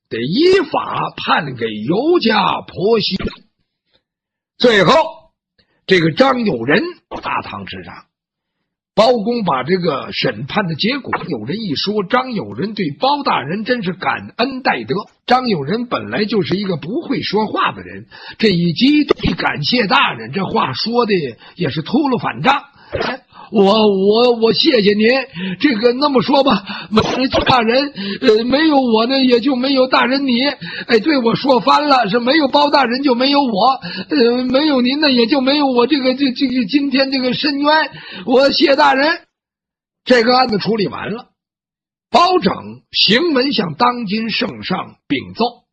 得依法判给尤家婆媳。最后，这个张友仁大堂之上，包公把这个审判的结果，有人一说，张友仁对包大人真是感恩戴德。张友仁本来就是一个不会说话的人，这一激动感谢大人，这话说的也是秃噜反账。我谢谢您，这个那么说吧，大人没有我呢，也就没有大人你，对我说翻了，是没有包大人就没有我，没有您呢，也就没有我这个今天这个申冤，我谢大人。这个案子处理完了，包拯行文向当今圣上禀奏。